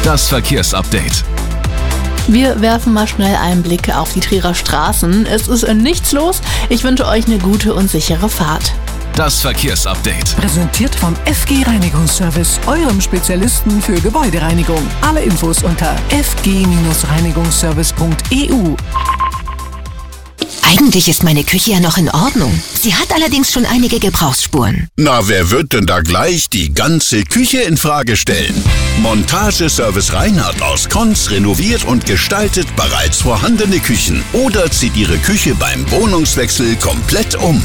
Das Verkehrsupdate. Wir werfen mal schnell einen Blick auf die Trierer Straßen. Es ist nichts los. Ich wünsche euch eine gute und sichere Fahrt. Das Verkehrsupdate. Präsentiert vom FG Reinigungsservice, eurem Spezialisten für Gebäudereinigung. Alle Infos unter fg-reinigungsservice.eu. Eigentlich ist meine Küche ja noch in Ordnung. Sie hat allerdings schon einige Gebrauchsspuren. Na, wer wird denn da gleich die ganze Küche in Frage stellen? Montageservice Reinhardt aus Konz renoviert und gestaltet bereits vorhandene Küchen oder zieht Ihre Küche beim Wohnungswechsel komplett um.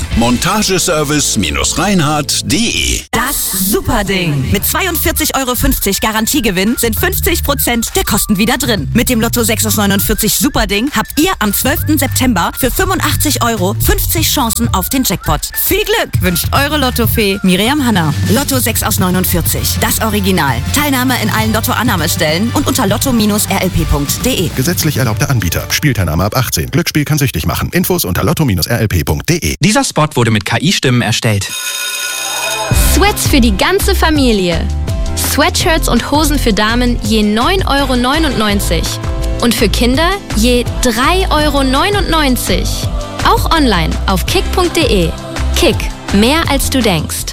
Montageservice-reinhardt.de. Das Superding. Mit 42,50 € Garantiegewinn sind 50% der Kosten wieder drin. Mit dem Lotto 6 aus 49 Superding habt ihr am 12. September für 85 € 50 Chancen auf den Jackpot. Viel Glück wünscht eure Lottofee Miriam Hanna. Lotto 6 aus 49. Das Original. Teilnahme in allen Lotto-Annahmestellen und unter lotto-rlp.de. Gesetzlich erlaubter Anbieter. Spielteilnahme ab 18. Glücksspiel kann süchtig machen. Infos unter lotto-rlp.de. Dieser Spot wurde mit KI-Stimmen erstellt. Sweats für die ganze Familie. Sweatshirts und Hosen für Damen je 9,99 € und für Kinder je 3,99 €. Auch online auf kick.de. Kick, mehr als du denkst.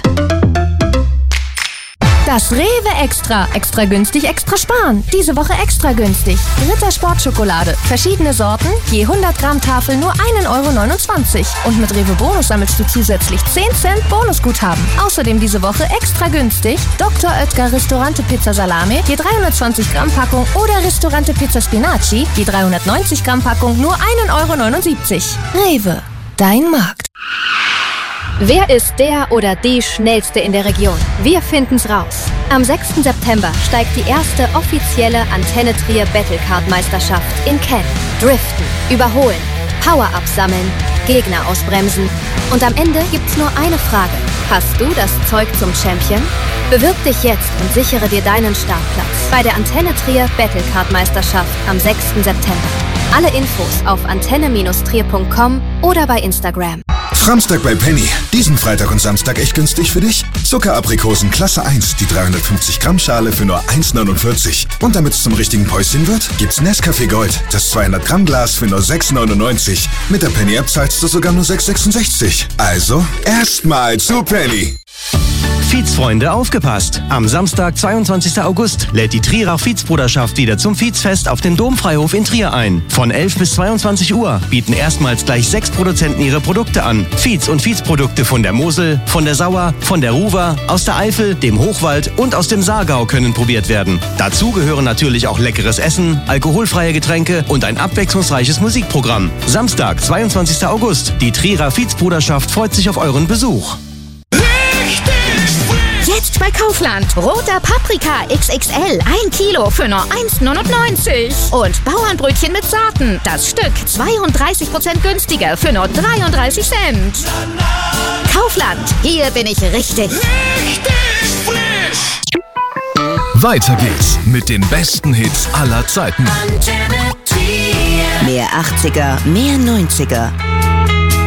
Das Rewe Extra. Extra günstig, extra sparen. Diese Woche extra günstig. Ritter Sportschokolade. Verschiedene Sorten. Je 100 Gramm Tafel nur 1,29 €. Und mit Rewe Bonus sammelst du zusätzlich 10 Cent Bonusguthaben. Außerdem diese Woche extra günstig. Dr. Oetker Ristorante Pizza Salame. Je 320 Gramm Packung. Oder Ristorante Pizza Spinaci. Je 390 Gramm Packung nur 1,79 €. Rewe. Dein Markt. Wer ist der oder die Schnellste in der Region? Wir finden's raus. Am 6. September steigt die erste offizielle Antenne Trier Battlecard-Meisterschaft in Cannes. Driften, überholen, Power-Ups sammeln, Gegner ausbremsen. Und am Ende gibt's nur eine Frage. Hast du das Zeug zum Champion? Bewirb dich jetzt und sichere dir deinen Startplatz bei der Antenne Trier Battlecard-Meisterschaft am 6. September. Alle Infos auf antenne-trier.com oder bei Instagram. Samstag bei Penny. Diesen Freitag und Samstag echt günstig für dich? Zuckeraprikosen Klasse 1, die 350 Gramm Schale für nur 1,49 €. Und damit es zum richtigen Päuschen wird, gibt's Nescafé Gold, das 200 Gramm Glas für nur 6,99 €. Mit der Penny App zahlst du sogar nur 6,66 €. Also, erstmal zu Penny. Fietz-Freunde, aufgepasst! Am Samstag, 22. August, lädt die Trierer Fietz-Bruderschaft wieder zum Fietz-Fest auf dem Domfreihof in Trier ein. Von 11 bis 22 Uhr bieten erstmals gleich 6 Produzenten ihre Produkte an. Fietz- und Fietz-Produkte von der Mosel, von der Sauer, von der Ruwer, aus der Eifel, dem Hochwald und aus dem Saargau können probiert werden. Dazu gehören natürlich auch leckeres Essen, alkoholfreie Getränke und ein abwechslungsreiches Musikprogramm. Samstag, 22. August. Die Trierer Fietz-Bruderschaft freut sich auf euren Besuch. Jetzt bei Kaufland. Roter Paprika XXL. 1 Kilo für nur 1,99 €. Und Bauernbrötchen mit Saaten. Das Stück 32% günstiger für nur 33 Cent. Kaufland. Hier bin ich richtig. Weiter geht's mit den besten Hits aller Zeiten. Mehr 80er, mehr 90er.